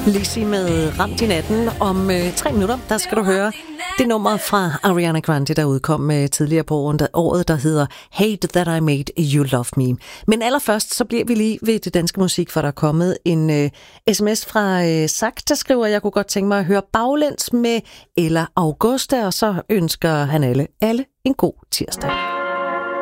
Lizzie med Ramt i natten. Om 3 minutter, der skal du høre det nummer fra Ariana Grande, der udkom tidligere på året, der hedder Hate That I Made You Love Me. Men allerførst, så bliver vi lige ved det danske musik, for der er kommet en sms fra Zach, der skriver, jeg kunne godt tænke mig at høre Baglæns med Ella Augusta, og så ønsker han alle en god tirsdag.